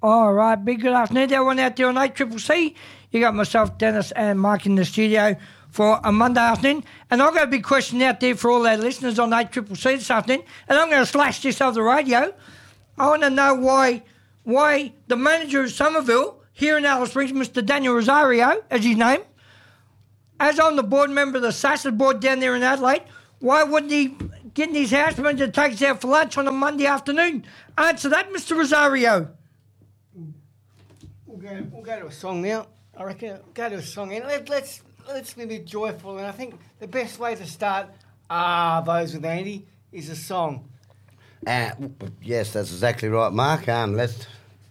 All right, big good afternoon to everyone out there on 8CCC. You got myself, Dennis, and Mark in the studio for a Monday afternoon. And I've got a big question out there for all our listeners on 8CCC this afternoon. And I'm going to slash this over the radio. I want to know why the manager of Somerville here in Alice Springs, Mr. Daniel Rosario, as his name, as I'm the board member of the SASA board down there in Adelaide, why wouldn't he get in his house manager to take us out for lunch on a Monday afternoon? Answer that, Mr. Rosario. We'll go to a song now. I reckon go to a song. And let's be joyful. And I think the best way to start those with Andy is a song. Yes, that's exactly right, Mark. Let's.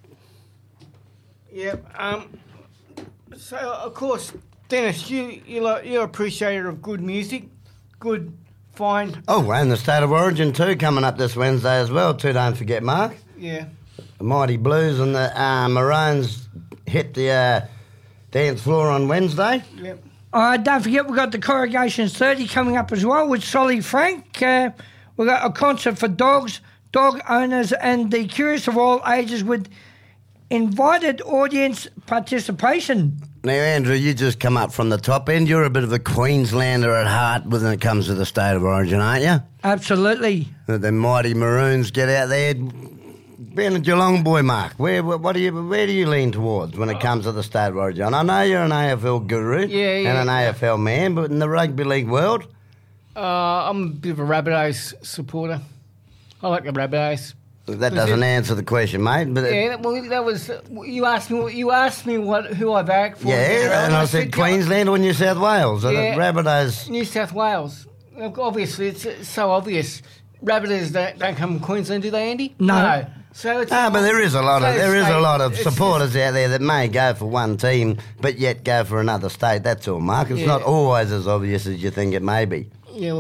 Yep. So of course, Dennis, you're an appreciator of good music, good, fine. Oh, and the State of Origin too coming up this Wednesday as well too. Don't forget, Mark. Yeah. The Mighty Blues and the Maroons hit the dance floor on Wednesday. Yep. Don't forget, we've got the Corrugations 30 coming up as well with Solly Frank. We've got a concert for dogs, dog owners and the curious of all ages with invited audience participation. Now, Andrew, you just come up from the top end. You're a bit of a Queenslander at heart when it comes to the State of Origin, aren't you? Absolutely. The Mighty Maroons get out there. Being a Geelong boy, Mark, where do you lean towards when it comes to the State of Origin? I know you're an AFL guru and an AFL man, but in the rugby league world? I'm a bit of a Rabbitohs supporter. I like the Rabbitohs. That doesn't answer the question, mate. But well, that was you asked me who I back for. Yeah, and I said Queensland or New South Wales. And Rabbitohs. New South Wales. Obviously, it's so obvious. Rabbitohs don't come from Queensland, do they, Andy? No. So it's but there is a lot of supporters out there that may go for one team, but yet go for another state. That's all, Mark. It's not always as obvious as you think it may be. Yeah,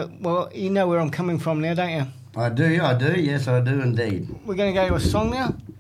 you know where I'm coming from now, don't you? I do. Yes, I do indeed. We're going to go to a song now.